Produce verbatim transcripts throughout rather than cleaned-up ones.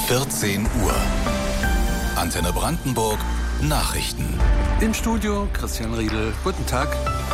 vierzehn Uhr. Antenne Brandenburg Nachrichten. Im Studio Christian Riedel. Guten Tag.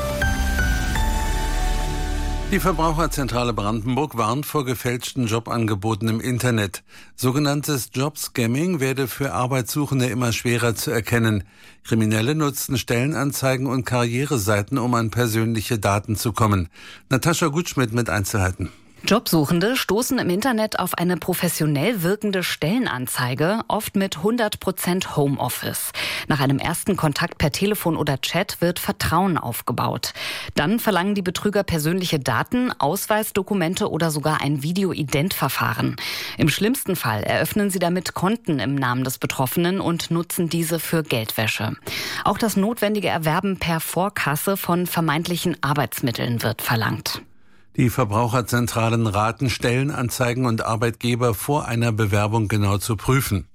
Die Verbraucherzentrale Brandenburg warnt vor gefälschten Jobangeboten im Internet. Sogenanntes Jobscamming werde für Arbeitssuchende immer schwerer zu erkennen. Kriminelle nutzten Stellenanzeigen und Karriereseiten, um an persönliche Daten zu kommen. Natascha Gutschmidt mit Einzelheiten. Jobsuchende stoßen im Internet auf eine professionell wirkende Stellenanzeige, oft mit hundert Prozent Homeoffice. Nach einem ersten Kontakt per Telefon oder Chat wird Vertrauen aufgebaut. Dann verlangen die Betrüger persönliche Daten, Ausweisdokumente oder sogar ein Video-Ident-Verfahren. Im schlimmsten Fall eröffnen sie damit Konten im Namen des Betroffenen und nutzen diese für Geldwäsche. Auch das notwendige Erwerben per Vorkasse von vermeintlichen Arbeitsmitteln wird verlangt. Die Verbraucherzentralen raten, Stellenanzeigen und Arbeitgeber vor einer Bewerbung genau zu prüfen.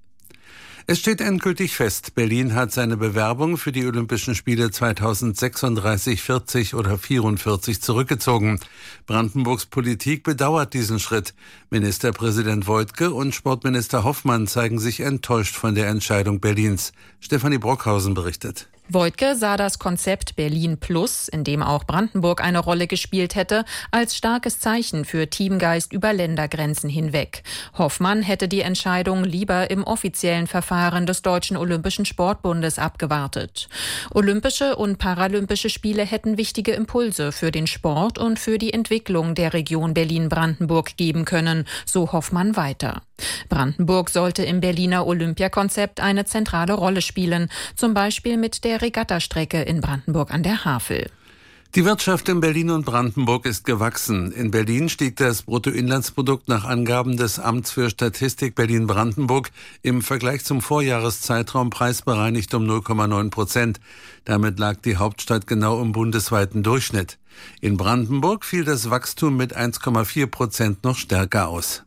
Es steht endgültig fest, Berlin hat seine Bewerbung für die Olympischen Spiele zweitausendsechsunddreißig, vierzig oder vierundvierzig zurückgezogen. Brandenburgs Politik bedauert diesen Schritt. Ministerpräsident Woidke und Sportminister Hoffmann zeigen sich enttäuscht von der Entscheidung Berlins. Stefanie Brockhausen berichtet. Woidke sah das Konzept Berlin Plus, in dem auch Brandenburg eine Rolle gespielt hätte, als starkes Zeichen für Teamgeist über Ländergrenzen hinweg. Hoffmann hätte die Entscheidung lieber im offiziellen Verfahren des Deutschen Olympischen Sportbundes abgewartet. Olympische und Paralympische Spiele hätten wichtige Impulse für den Sport und für die Entwicklung der Region Berlin-Brandenburg geben können, so Hoffmann weiter. Brandenburg sollte im Berliner Olympiakonzept eine zentrale Rolle spielen, zum Beispiel mit der Regattastrecke in Brandenburg an der Havel. Die Wirtschaft in Berlin und Brandenburg ist gewachsen. In Berlin stieg das Bruttoinlandsprodukt nach Angaben des Amts für Statistik Berlin-Brandenburg im Vergleich zum Vorjahreszeitraum preisbereinigt um null Komma neun Prozent. Damit lag die Hauptstadt genau im bundesweiten Durchschnitt. In Brandenburg fiel das Wachstum mit eins Komma vier Prozent noch stärker aus.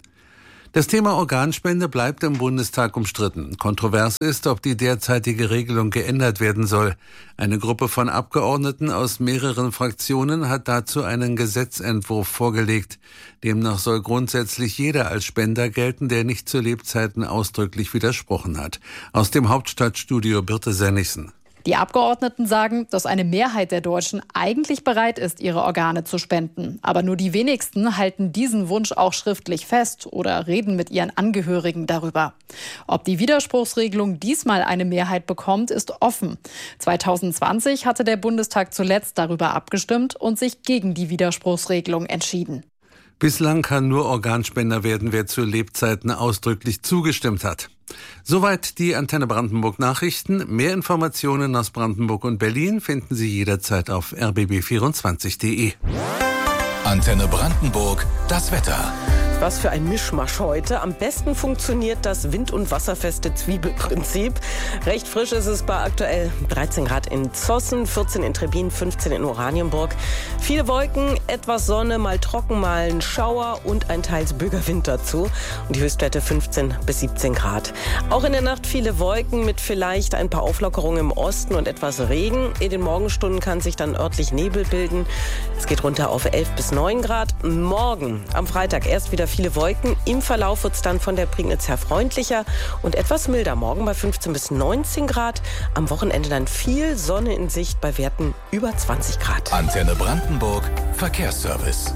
Das Thema Organspende bleibt im Bundestag umstritten. Kontrovers ist, ob die derzeitige Regelung geändert werden soll. Eine Gruppe von Abgeordneten aus mehreren Fraktionen hat dazu einen Gesetzentwurf vorgelegt. Demnach soll grundsätzlich jeder als Spender gelten, der nicht zu Lebzeiten ausdrücklich widersprochen hat. Aus dem Hauptstadtstudio Birte Sennigsen. Die Abgeordneten sagen, dass eine Mehrheit der Deutschen eigentlich bereit ist, ihre Organe zu spenden. Aber nur die wenigsten halten diesen Wunsch auch schriftlich fest oder reden mit ihren Angehörigen darüber. Ob die Widerspruchsregelung diesmal eine Mehrheit bekommt, ist offen. zweitausendzwanzig hatte der Bundestag zuletzt darüber abgestimmt und sich gegen die Widerspruchsregelung entschieden. Bislang kann nur Organspender werden, wer zu Lebzeiten ausdrücklich zugestimmt hat. Soweit die Antenne Brandenburg Nachrichten. Mehr Informationen aus Brandenburg und Berlin finden Sie jederzeit auf r b b vierundzwanzig punkt d e. Antenne Brandenburg, das Wetter. Was für ein Mischmasch heute. Am besten funktioniert das wind- und wasserfeste Zwiebelprinzip. Recht frisch ist es bei aktuell dreizehn Grad in Zossen, vierzehn in Trebin, fünfzehn in Oranienburg. Viele Wolken, etwas Sonne, mal trocken, mal ein Schauer und ein teils Bögerwind dazu. Und die Höchstwerte fünfzehn bis siebzehn Grad. Auch in der Nacht viele Wolken mit vielleicht ein paar Auflockerungen im Osten und etwas Regen. In den Morgenstunden kann sich dann örtlich Nebel bilden. Es geht runter auf elf bis neun Grad. Morgen am Freitag erst wieder viele Wolken. Im Verlauf wird es dann von der Prignitz her freundlicher und etwas milder. Morgen bei fünfzehn bis neunzehn Grad. Am Wochenende dann viel Sonne in Sicht bei Werten über zwanzig Grad. Antenne Brandenburg, Verkehrsservice.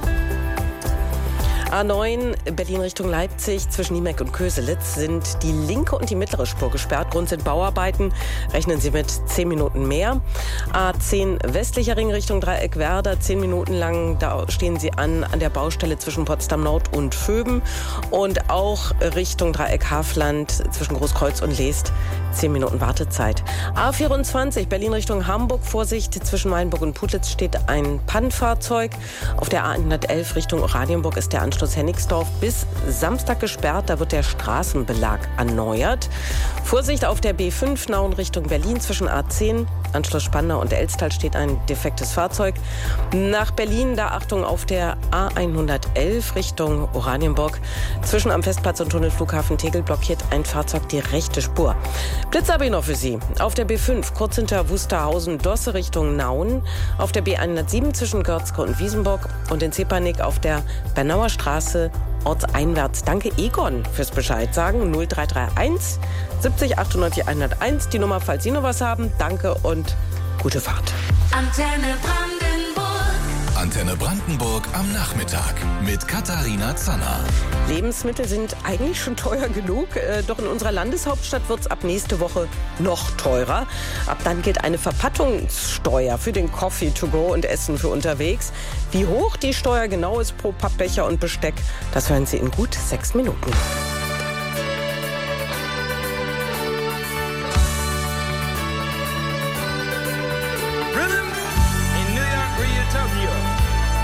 A neun Berlin Richtung Leipzig zwischen Niemek und Köselitz sind die linke und die mittlere Spur gesperrt. Grund sind Bauarbeiten. Rechnen Sie mit zehn Minuten mehr. A zehn westlicher Ring Richtung Dreieckwerder. zehn Minuten lang, da stehen Sie an an der Baustelle zwischen Potsdam Nord und Vöben. Und auch Richtung Dreieck Hafland zwischen Großkreuz und Leest. zehn Minuten Wartezeit. A vierundzwanzig Berlin Richtung Hamburg. Vorsicht, zwischen Meilenburg und Putlitz steht ein Pannenfahrzeug. Auf der A hundertelf Richtung Oranienburg ist der Anschluss Hennigsdorf bis Samstag gesperrt. Da wird der Straßenbelag erneuert. Vorsicht auf der B fünf Nauen Richtung Berlin zwischen A zehn, Anschluss Spandau und Elstal steht ein defektes Fahrzeug. Nach Berlin, da Achtung auf der A hundertelf Richtung Oranienburg. Zwischen am Festplatz und Tunnelflughafen Tegel blockiert ein Fahrzeug die rechte Spur. Blitz habe ich noch für Sie. Auf der B fünf kurz hinter Wusterhausen-Dosse Richtung Nauen. Auf der B hundertsieben zwischen Görzke und Wiesenburg. Und in Zepanik auf der Bernauer Straße ortseinwärts. Danke Egon fürs Bescheid sagen. null drei drei eins siebzig achtundneunzig hunderteins, die Nummer, falls Sie noch was haben. Danke und gute Fahrt. Antenne Brandenburg. Antenne Brandenburg am Nachmittag mit Katharina Zanner. Lebensmittel sind eigentlich schon teuer genug, äh, doch in unserer Landeshauptstadt wird es ab nächste Woche noch teurer. Ab dann gilt eine Verpackungssteuer für den Coffee to go und Essen für unterwegs. Wie hoch die Steuer genau ist pro Pappbecher und Besteck, das hören Sie in gut sechs Minuten.